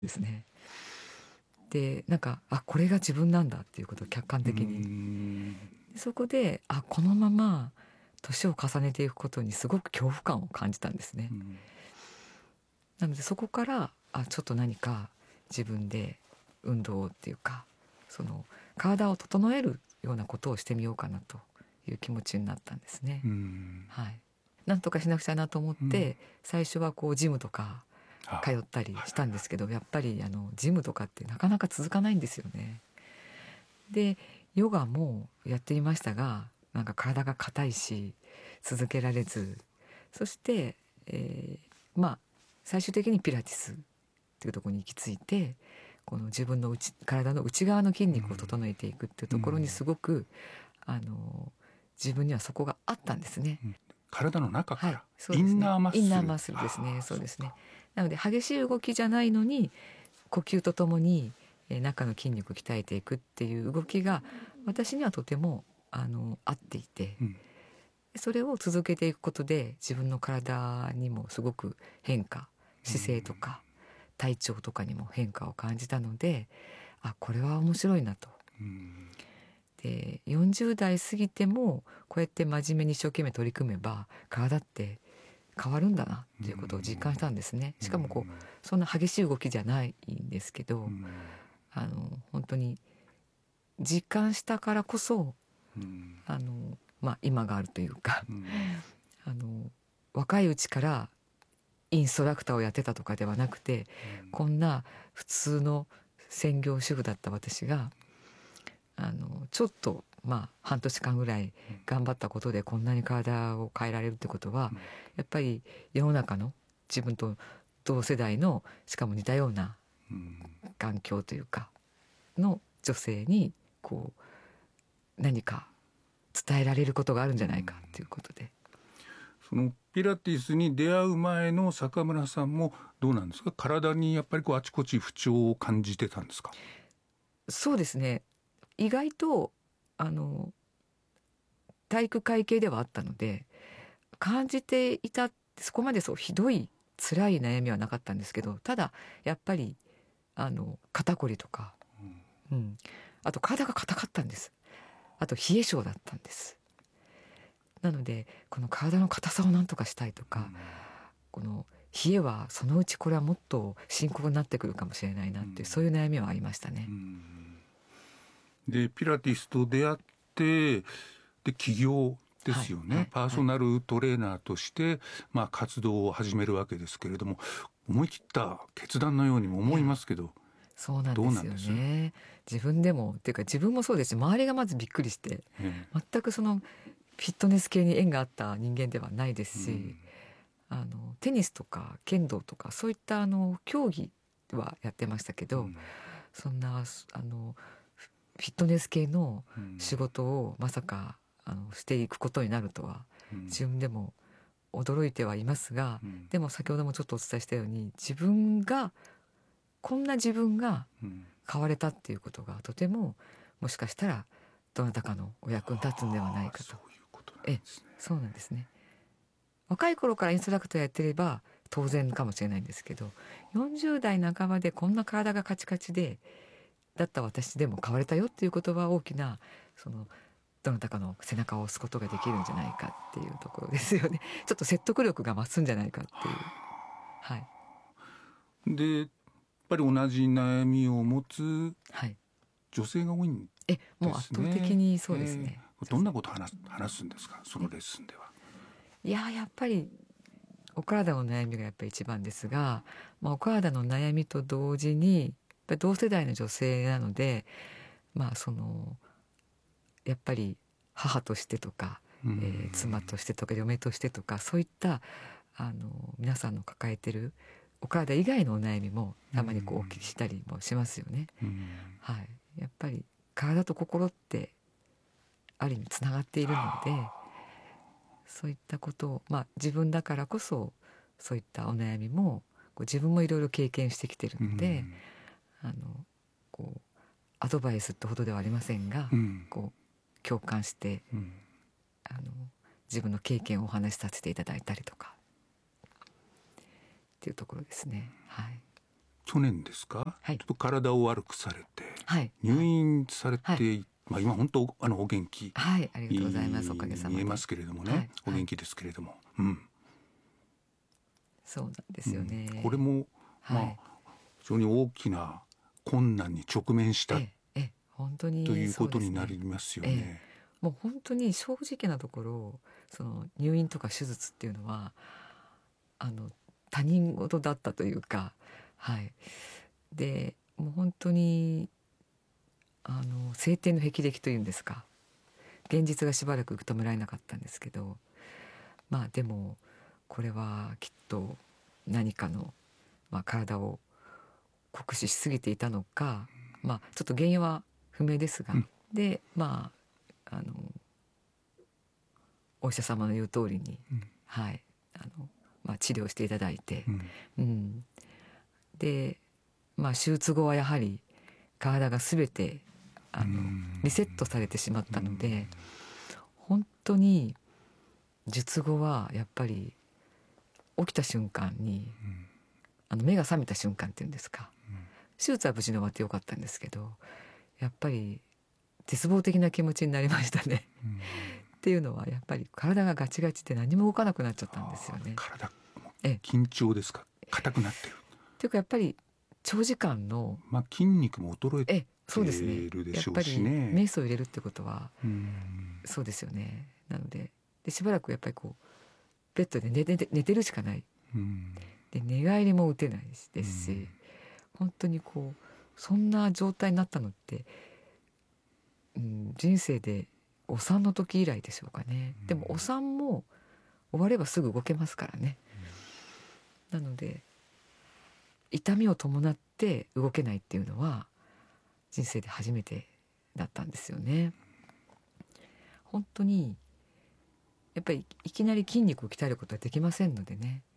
ですね。でなんかこれが自分なんだっていうことを客観的に、そこでこのまま年を重ねていくことにすごく恐怖感を感じたんですね。なのでそこからちょっと何か自分で運動っていうかその体を整えるようなことをしてみようかなという気持ちになったんですね。はい、なんとかしなくちゃなと思って、最初はこうジムとか通ったりしたんですけど、やっぱりジムとかってなかなか続かないんですよね。でヨガもやってみましたがなんか体が硬いし続けられず、そして、まあ最終的にピラティスっていうところに行き着いて、この自分の体の内側の筋肉を整えていくっていうところにすごく、自分にはそこがあったんですね。 体の中から、 はい、そうですね、 インナーマッスル。 インナーマッスルですね。そうですね。なので激しい動きじゃないのに呼吸とともに中の筋肉を鍛えていくっていう動きが私にはとても合っていて、それを続けていくことで自分の体にもすごく変化、姿勢とか体調とかにも変化を感じたので、これは面白いなと。で40代過ぎてもこうやって真面目に一生懸命取り組めば体って変わるんだなっていうことを実感したんですね。しかもそんな激しい動きじゃないんですけど、本当に実感したからこそ、今があるというか、若いうちからインストラクターをやってたとかではなくて、こんな普通の専業主婦だった私がちょっと半年間ぐらい頑張ったことでこんなに体を変えられるってことは、やっぱり世の中の自分と同世代のしかも似たような環境というかの女性に何か伝えられることがあるんじゃないかということで、 そのピラティスに出会う前の坂村さんもどうなんですか？体にやっぱりあちこち不調を感じてたんですか？ そうですね、意外と体育会系ではあったので感じていた、そこまでひどい辛い悩みはなかったんですけど、ただやっぱり肩こりとか、あと体が硬かったんです。あと冷え性だったんです。なのでこの体の硬さをなんとかしたいとか、この冷えはそのうちこれはもっと深刻になってくるかもしれないなっていう、そういう悩みはありましたね。 でピラティスと出会ってで起業ですよね、パーソナルトレーナーとして、活動を始めるわけですけれども、思い切った決断のようにも思いますけど、 そうなんですよね。自分でもっていうか自分もそうですし、周りがまずびっくりして、全くそのフィットネス系に縁があった人間ではないですし、テニスとか剣道とかそういった競技はやってましたけど、そんなフィットネス系の仕事をまさかしていくことになるとは、自分でも驚いてはいますが、でも先ほどもちょっとお伝えしたようにこんな自分が変われたっていうことがとてももしかしたらどなたかのお役に立つんではないかと。 そういうことなんですね。 そうなんですね。若い頃からインストラクターやってれば当然かもしれないんですけど、40代半ばでこんな体がカチカチでだった私でも変われたよっていうことは大きなどなたかの背中を押すことができるんじゃないかっていうところですよね。ちょっと説得力が増すんじゃないかっていう。はい。 でやっぱり同じ悩みを持つはい。 女性が多いんですね。 もう圧倒的にそうですね。 どんなことを話すんですか、そのレッスンでは。 やっぱりお体の悩みがやっぱり一番ですが、お体の悩みと同時にやっぱり同世代の女性なので、やっぱり母としてとか、妻としてとか嫁としてとか、そういった皆さんの抱えてるお体以外のお悩みもたまにお聞きしたりもしますよね。はい、やっぱり体と心ってある意味つながっているので、そういったことを、自分だからこそそういったお悩みも自分もいろいろ経験してきてるので、アドバイスってほどではありませんが、共感して、自分の経験をお話しさせていただいたりとかっていうところですね。はい。 去年ですか、 はい、 ちょっと体を悪くされて、 はい、 入院されて、 はい、 まあ、今本当お元気、 はい、ありがとうございます。おかげさまで見えますけれどもね、 はい、 お元気ですけれども、うん、 そうなんですよね、 これも、まあ、 はい、 非常に大きな困難に直面した本当にというそうですね。 ことになりますよね。 もう本当に正直なところ、その入院とか手術っていうのは他人事だったというか、はい、でもう本当に晴天の霹靂というんですか、現実がしばらく受け止められなかったんですけど、まあでもこれはきっと何かの、体を酷使しすぎていたのか、ちょっと原因は不明ですが、でお医者様の言う通りに、はい、治療していただいて、で、手術後はやはり体が全てリセットされてしまったので、本当に術後はやっぱり起きた瞬間に、目が覚めた瞬間っていうんですか、手術は無事に終わってよかったんですけど、やっぱり絶望的な気持ちになりましたね。っていうのはやっぱり体がガチガチで何も動かなくなっちゃったんですよね。 体緊張ですか、硬くなってるっていうかやっぱり長時間の、 筋肉も衰えてそうですね、 るでしょやっぱりうしね。 メスを入れるってことは、そうですよね。なのでしばらくやっぱりこうベッドで寝てるしかない、で寝返りも打てないですし、本当にこうそんな状態になったのって、人生でお産の時以来でしょうかね。でもお産も終わればすぐ動けますからね。なので痛みを伴って動けないっていうのは人生で初めてだったんですよね。本当にやっぱりいきなり筋肉を鍛えることはできませんのでね、